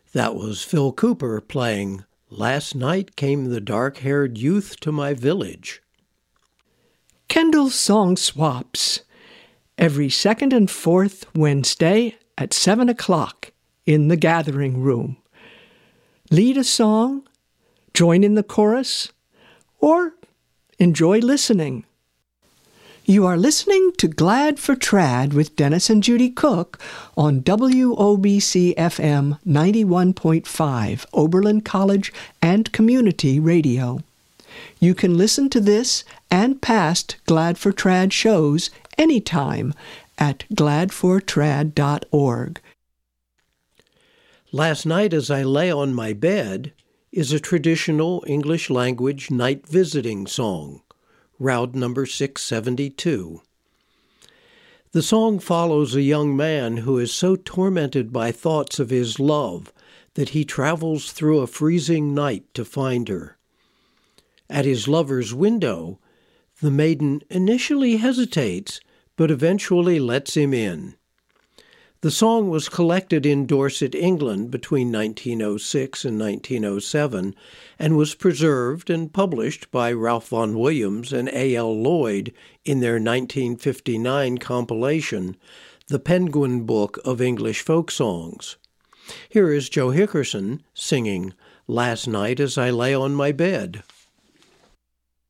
That was Phil Cooper playing "Last Night Came the Dark-Haired Youth to My Village." Kendall's Song Swaps, every second and fourth Wednesday at 7 o'clock in the Gathering Room. Lead a song, join in the chorus, or enjoy listening. You are listening to Glad for Trad with Dennis and Judy Cook on WOBC-FM 91.5, Oberlin College and Community Radio. You can listen to this and past Glad for Trad shows anytime at gladfortrad.org. "Last Night as I Lay on My Bed" is a traditional English language night visiting song. Route number 672. The song follows a young man who is so tormented by thoughts of his love that he travels through a freezing night to find her. At his lover's window, the maiden initially hesitates, but eventually lets him in. The song was collected in Dorset, England between 1906 and 1907 and was preserved and published by Ralph Vaughan Williams and A.L. Lloyd in their 1959 compilation, The Penguin Book of English Folk Songs. Here is Joe Hickerson singing "Last Night as I Lay on My Bed."